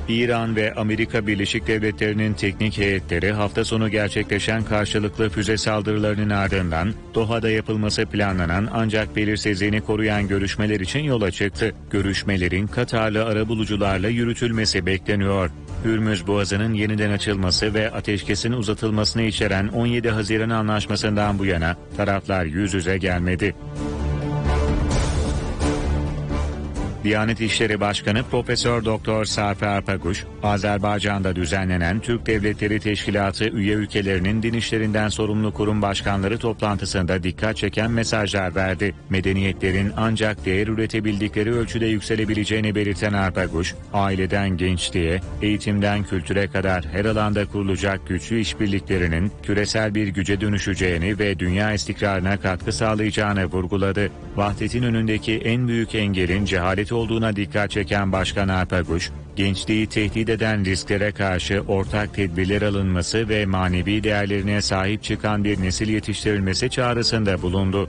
İran ve Amerika Birleşik Devletleri'nin teknik heyetleri hafta sonu gerçekleşen karşılıklı füze saldırılarının ardından Doha'da yapılması planlanan ancak belirsizliğini koruyan görüşmeler için yola çıktı. Görüşmelerin Katarlı arabulucularla yürütülmesi bekleniyor. Hürmüz Boğazı'nın yeniden açılması ve ateşkesin uzatılmasını içeren 17 Haziran Anlaşması'ndan bu yana taraflar yüz yüze gelmedi. Diyanet İşleri Başkanı Profesör Doktor Safi Arpaguç, Azerbaycan'da düzenlenen Türk Devletleri Teşkilatı üye ülkelerinin din işlerinden sorumlu kurum başkanları toplantısında dikkat çeken mesajlar verdi. Medeniyetlerin ancak değer üretebildikleri ölçüde yükselebileceğini belirten Arpaguç, aileden gençliğe, eğitimden kültüre kadar her alanda kurulacak güçlü işbirliklerinin küresel bir güce dönüşeceğini ve dünya istikrarına katkı sağlayacağını vurguladı. Vahdetin önündeki en büyük engelin cehalet olduğuna dikkat çeken Başkan Arpaguç, gençliği tehdit eden risklere karşı ortak tedbirler alınması ve manevi değerlerine sahip çıkan bir nesil yetiştirilmesi çağrısında bulundu.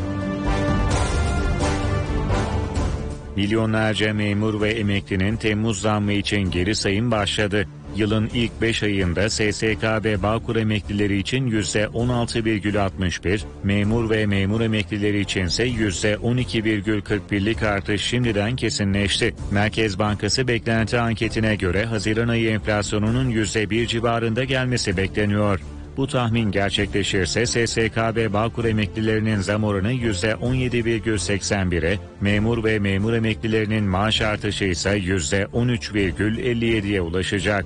Milyonlarca memur ve emeklinin Temmuz zammı için geri sayım başladı. Yılın ilk 5 ayında SSK ve Bağkur emeklileri için %16,61, memur ve memur emeklileri içinse %12,41'lik artış şimdiden kesinleşti. Merkez Bankası beklenti anketine göre Haziran ayı enflasyonunun %1 civarında gelmesi bekleniyor. Bu tahmin gerçekleşirse SSK ve Bağkur emeklilerinin zam oranı %17,81'e, memur ve memur emeklilerinin maaş artışı ise %13,57'ye ulaşacak.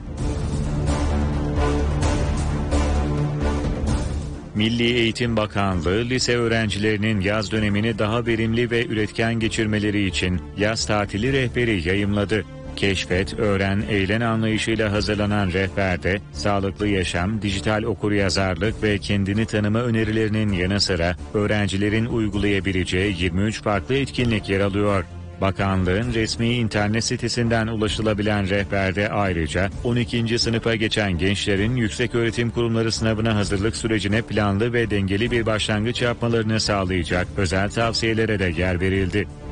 Milli Eğitim Bakanlığı, lise öğrencilerinin yaz dönemini daha verimli ve üretken geçirmeleri için yaz tatili rehberi yayımladı. Keşfet, öğren, eğlen anlayışıyla hazırlanan rehberde sağlıklı yaşam, dijital okuryazarlık ve kendini tanıma önerilerinin yanı sıra öğrencilerin uygulayabileceği 23 farklı etkinlik yer alıyor. Bakanlığın resmi internet sitesinden ulaşılabilen rehberde ayrıca 12. sınıfa geçen gençlerin yükseköğretim kurumları sınavına hazırlık sürecine planlı ve dengeli bir başlangıç yapmalarını sağlayacak özel tavsiyelere de yer verildi.